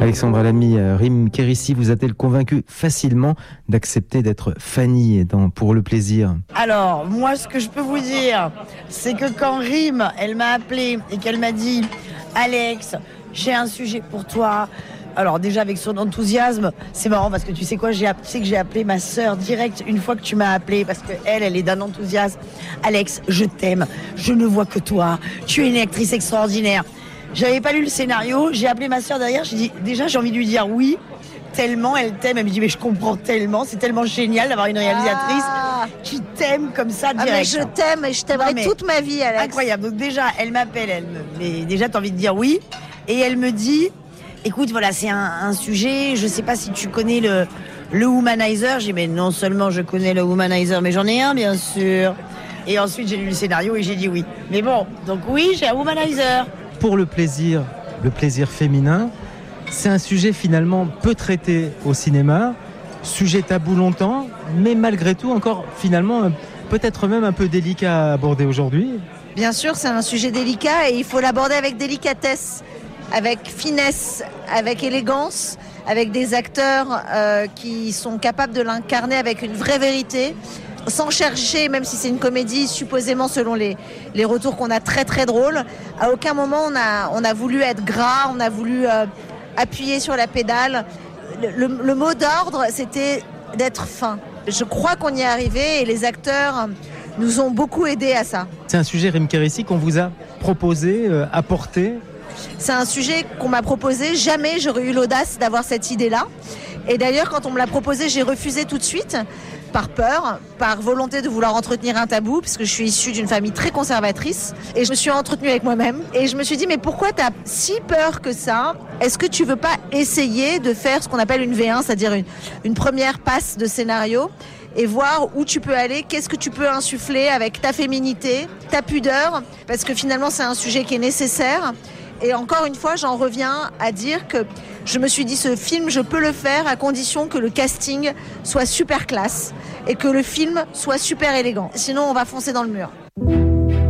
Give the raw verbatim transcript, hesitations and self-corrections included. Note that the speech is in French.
Alexandra Lamy, Rim Kérissi vous a-t-elle convaincu facilement d'accepter d'être Fanny dans Pour le plaisir? Alors, moi, ce que je peux vous dire, c'est que quand Rim, elle m'a appelé et qu'elle m'a dit « Alex, j'ai un sujet pour toi », alors déjà avec son enthousiasme, c'est marrant parce que tu sais quoi, j'ai, tu sais que j'ai appelé ma sœur direct une fois que tu m'as appelé parce que elle, elle est d'un enthousiasme. Alex, je t'aime, je ne vois que toi, tu es une actrice extraordinaire. J'avais pas lu le scénario, j'ai appelé ma sœur derrière, j'ai dit déjà j'ai envie de lui dire oui, tellement elle t'aime. Elle me dit mais je comprends tellement, c'est tellement génial d'avoir une réalisatrice ah. qui t'aime comme ça direct. Ah mais je t'aime et je t'aimerai non, toute ma vie, Alex. Incroyable. Donc déjà elle m'appelle, elle me, mais déjà t'as envie de dire oui et elle me dit écoute, voilà, c'est un, un sujet, je sais pas si tu connais le, le Womanizer. J'ai dit, mais non seulement je connais le Womanizer, mais j'en ai un, bien sûr. Et ensuite, j'ai lu le scénario et j'ai dit oui. Mais bon, donc oui, j'ai un Womanizer. Pour le plaisir, le plaisir féminin, c'est un sujet finalement peu traité au cinéma, sujet tabou longtemps, mais malgré tout encore finalement peut-être même un peu délicat à aborder aujourd'hui. Bien sûr, c'est un sujet délicat et il faut l'aborder avec délicatesse, avec finesse, avec élégance, avec des acteurs euh, qui sont capables de l'incarner avec une vraie vérité, sans chercher, même si c'est une comédie, supposément selon les, les retours qu'on a très très drôles. À aucun moment on a, on a voulu être gras, on a voulu euh, appuyer sur la pédale. Le, le, le mot d'ordre, c'était d'être fin. Je crois qu'on y est arrivé et les acteurs nous ont beaucoup aidés à ça. C'est un sujet, Rim Kérissi, qu'on vous a proposé, euh, apporté. C'est un sujet qu'on m'a proposé. Jamais j'aurais eu l'audace d'avoir cette idée-là. Et d'ailleurs, quand on me l'a proposé, j'ai refusé tout de suite, par peur, par volonté de vouloir entretenir un tabou, parce que je suis issue d'une famille très conservatrice. Et je me suis entretenue avec moi-même. Et je me suis dit, mais pourquoi tu as si peur que ça ? Est-ce que tu veux pas essayer de faire ce qu'on appelle une V un, c'est-à-dire une, une première passe de scénario, et voir où tu peux aller, qu'est-ce que tu peux insuffler avec ta féminité, ta pudeur, parce que finalement, c'est un sujet qui est nécessaire. Et encore une fois, j'en reviens à dire que je me suis dit, ce film, je peux le faire à condition que le casting soit super classe et que le film soit super élégant. Sinon, on va foncer dans le mur.